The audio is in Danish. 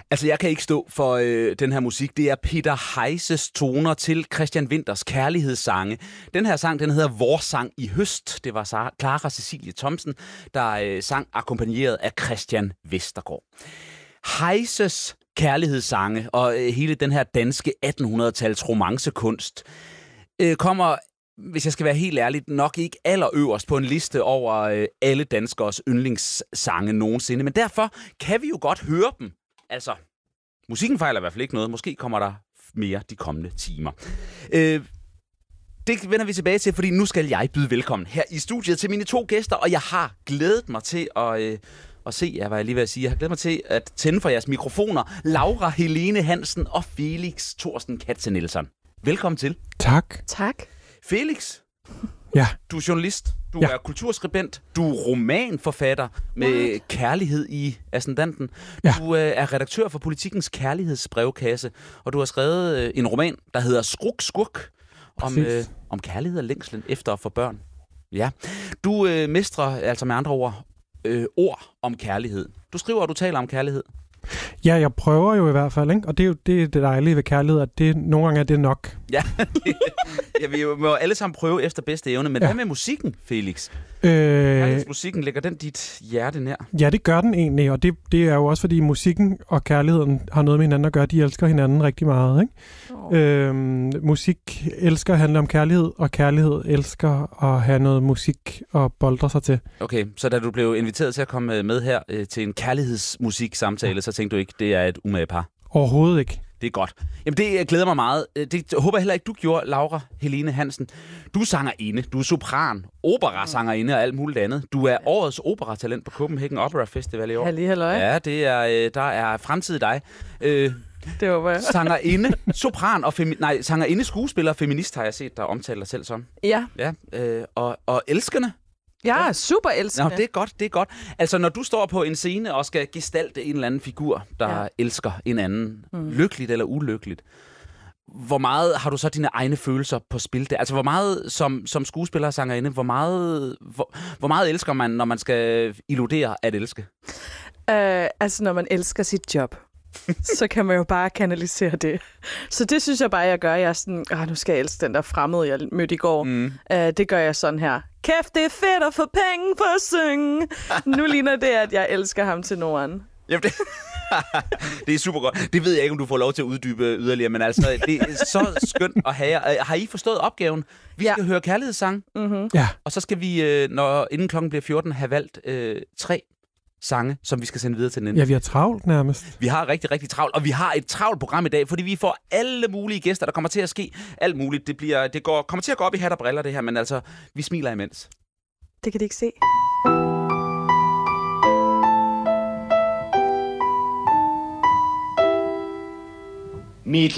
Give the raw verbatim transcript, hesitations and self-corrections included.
Altså, jeg kan ikke stå for øh, den her musik. Det er Peter Heises toner til Christian Winthers kærlighedssange. Den her sang, den hedder Vores sang i høst. Det var Clara Cecilie Thomsen, der øh, sang akkompagneret af Christian Vestergaard. Heises kærlighedssange og øh, hele den her danske attenhundrede-tals romancekunst øh, kommer, hvis jeg skal være helt ærlig, nok ikke allerøverst på en liste over øh, alle danskers yndlingssange nogensinde. Men derfor kan vi jo godt høre dem. Altså, musikken fejler i hvert fald ikke noget. Måske kommer der mere de kommende timer. Øh, det vender vi tilbage til, fordi nu skal jeg byde velkommen her i studiet til mine to gæster, og jeg har glædet mig til at, øh, at se, jeg var lige ved at sige, jeg har glædet mig til at tænde for jeres mikrofoner. Laura Helene Hansen og Felix Thorsten Katze-Nielsen. Velkommen til. Tak. Tak. Felix, ja. Du er journalist, du ja. er kulturskribent, du er romanforfatter med What? kærlighed i ascendanten. Ja. Du øh, er redaktør for Politikens kærlighedsbrevkasse, og du har skrevet øh, en roman, der hedder Skruk Skurk, om, øh, om kærlighed og længslen efter at få børn. Ja. Du øh, mestrer altså med andre ord øh, ord om kærlighed. Du skriver, og du taler om kærlighed. Ja, jeg prøver jo i hvert fald, ikke? Og det er jo det, det dejlige ved kærlighed, at det, nogle gange er det nok. Ja, det, ja vi må alle sammen prøve efter bedste evne. Men ja. Hvad med musikken, Felix? Øh, musikken, ligger den dit hjerte nær? Ja, det gør den egentlig, og det, det er jo også, fordi musikken og kærligheden har noget med hinanden at gøre. De elsker hinanden rigtig meget, ikke? Oh. Øh, musik elsker at handle om kærlighed, og kærlighed elsker at have noget musik og boldre sig til. Okay, så da du blev inviteret til at komme med her øh, til en kærlighedsmusik-samtale, ja. Så tænkte du ikke, det er et umage par? Overhovedet ikke. Det er godt. Jamen, det glæder mig meget. Det håber jeg heller ikke, du gjorde, Laura Helene Hansen. Du er sangerinde, du er sopran, operasangerinde og alt muligt andet. Du er årets operatalent på Copenhagen Opera Festival i år. Halli, halløj. Ja, det er, der er fremtid i dig. Øh, det håber jeg. Sangerinde, sopran og femi- nej, sangerinde, skuespiller og feminist har jeg set, der omtaler dig selv som. Ja. Ja, øh, og, og elskende. Jeg er super elskende. Nå, det er godt, det er godt. Altså, når du står på en scene og skal gestalte en eller anden figur, der ja. elsker en anden, mm. lykkeligt eller ulykkeligt, hvor meget har du så dine egne følelser på spil der? Altså, hvor meget som, som skuespiller og sangerinde, hvor meget, hvor, hvor meget elsker man, når man skal illudere at elske? Uh, altså, når man elsker sit job, så kan man jo bare kanalisere det. Så det synes jeg bare, jeg gør. Jeg er sådan, nu skal jeg elske den der fremmede, jeg mødte i går. Mm. Uh, det gør jeg sådan her. Kæft, det er fedt at få penge på at synge. Nu ligner det, at jeg elsker ham til Norden. Jamen, det, det er super godt. Det ved jeg ikke, om du får lov til at uddybe yderligere, men altså, det er så skønt at have jer. Har I forstået opgaven? Vi skal ja. høre kærlighedssang, mm-hmm. ja. og så skal vi, når inden klokken bliver fjorten, have valgt øh, tre sange, som vi skal sende videre til den ende. Ja, vi har travlt nærmest. Vi har rigtig, rigtig travlt, og vi har et travlt program i dag, fordi vi får alle mulige gæster, der kommer til at ske alt muligt. Det, bliver, det går, kommer til at gå op i hat og briller, det her, men altså, vi smiler imens. Det kan de ikke se. Mit